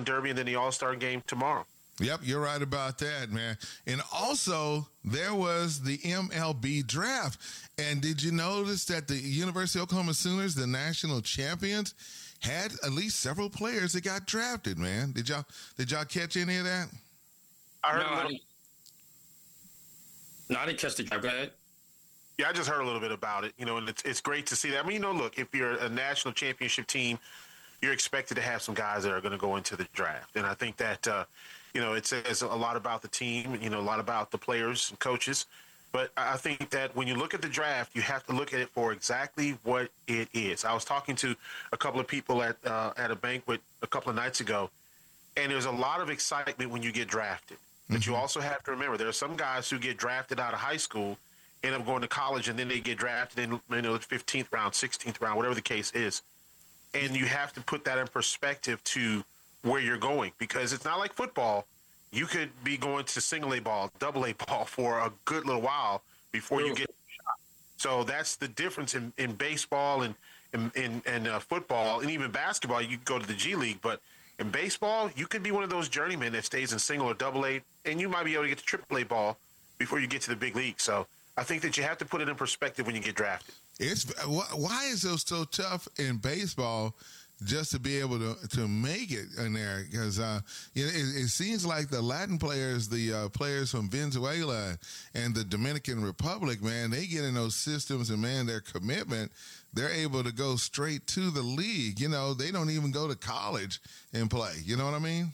Derby and then the All-Star game tomorrow. Yep, you're right about that, man. And also, there was the MLB draft. And did you notice that the University of Oklahoma Sooners, the national champions, had at least several players that got drafted, man? Did y'all catch any of that? I didn't catch the draft. Go ahead. Yeah, I just heard a little bit about it, and it's great to see that. I mean, look, if you're a national championship team, you're expected to have some guys that are going to go into the draft. And I think that, it says a lot about the team, a lot about the players and coaches. But I think that when you look at the draft, you have to look at it for exactly what it is. I was talking to a couple of people at a banquet a couple of nights ago, and there's a lot of excitement when you get drafted. But you also have to remember there are some guys who get drafted out of high school, end up going to college, and then they get drafted in the 15th round, 16th round, whatever the case is. And you have to put that in perspective to where you're going, because it's not like football. You could be going to single A ball, double A ball for a good little while before you get shot. So that's the difference in baseball and football, and even basketball. You go to the G League, but in baseball, you could be one of those journeymen that stays in single or double A, and you might be able to get to triple A ball before you get to the big league. So I think that you have to put it in perspective when you get drafted. Why is it so tough in baseball just to be able to make it in there? Because it seems like the Latin players, the players from Venezuela and the Dominican Republic, man, they get in those systems and, man, their commitment, they're able to go straight to the league. They don't even go to college and play. You know what I mean?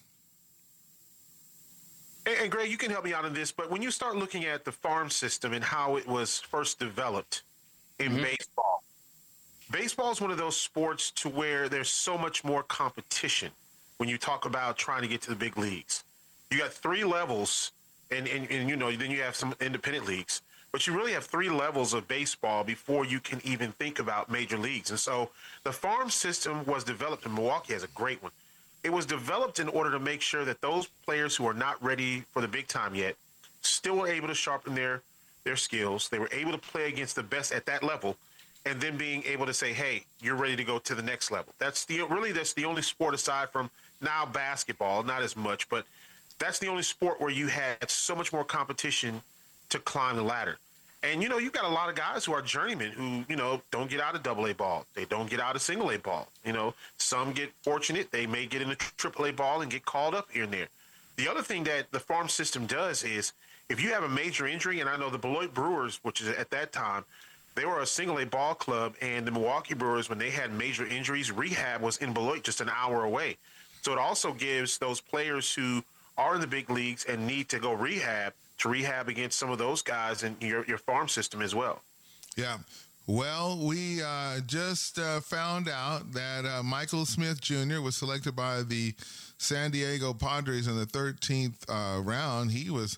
And Greg, you can help me out on this, but when you start looking at the farm system and how it was first developed in baseball, baseball is one of those sports to where there's so much more competition when you talk about trying to get to the big leagues. You got three levels, and then you have some independent leagues, but you really have three levels of baseball before you can even think about major leagues. And so the farm system was developed, and Milwaukee has a great one. It was developed in order to make sure that those players who are not ready for the big time yet still were able to sharpen their skills. They were able to play against the best at that level, and then being able to say, hey, you're ready to go to the next level. That's the only sport aside from now basketball, not as much, but that's the only sport where you had so much more competition to climb the ladder. And, you've got a lot of guys who are journeymen who, don't get out of double A ball. They don't get out of single A ball. Some get fortunate. They may get into triple A ball and get called up here and there. The other thing that the farm system does is if you have a major injury, and I know the Beloit Brewers, which is at that time, they were a single A ball club, and the Milwaukee Brewers, when they had major injuries, rehab was in Beloit just an hour away. So it also gives those players who are in the big leagues and need to go rehab to rehab against some of those guys in your farm system as well. Yeah. Well, we just found out that Michael Smith Jr. was selected by the San Diego Padres in the 13th round. He was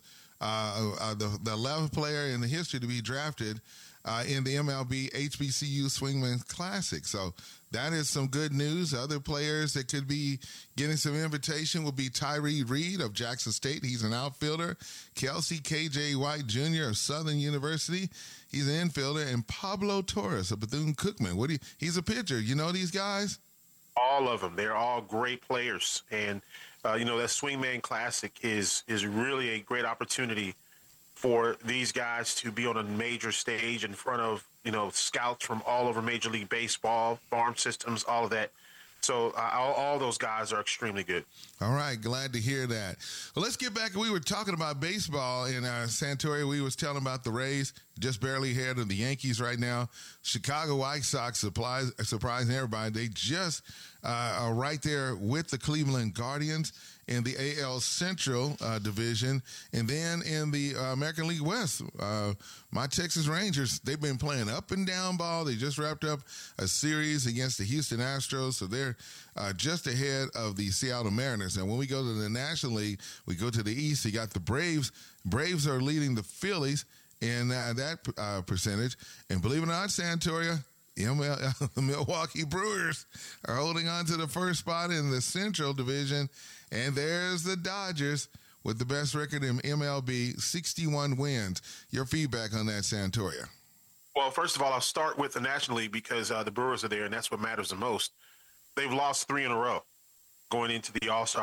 the 11th player in the history to be drafted in the MLB HBCU Swingman Classic. So that is some good news. Other players that could be getting some invitation will be Tyree Reed of Jackson State. He's an outfielder. Kelsey K.J. White Jr. of Southern University. He's an infielder. And Pablo Torres of Bethune-Cookman. He's a pitcher. You know these guys? All of them. They're all great players. And, that Swingman Classic is really a great opportunity for these guys to be on a major stage in front of, scouts from all over Major League Baseball, farm systems, all of that. So all those guys are extremely good. All right, glad to hear that. Well, let's get back. We were talking about baseball in Santoria. We was telling about the Rays, just barely ahead of the Yankees right now. Chicago White Sox surprising everybody. They just are right there with the Cleveland Guardians in the AL Central division. And then in the American League West, my Texas Rangers, they've been playing up and down ball. They just wrapped up a series against the Houston Astros, so they're just ahead of the Seattle Mariners. And when we go to the National League, we go to the East. You got the Braves. Braves are leading the Phillies in that percentage. And believe it or not, Santoria, the Milwaukee Brewers are holding on to the first spot in the Central Division. And there's the Dodgers with the best record in MLB, 61 wins. Your feedback on that, Santoria? Well, first of all, I'll start with the National League because the Brewers are there, and that's what matters the most. They've lost 3 in a row going into the All-Star